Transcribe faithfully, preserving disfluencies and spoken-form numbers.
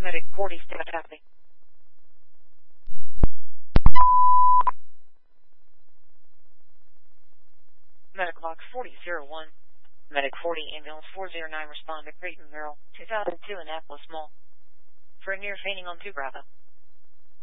Medic forty, status happening. Medic box forty zero one. Medic forty, ambulance four zero nine, respond to Creightonville, two thousand two Annapolis Mall. For a near fainting on two Bravo.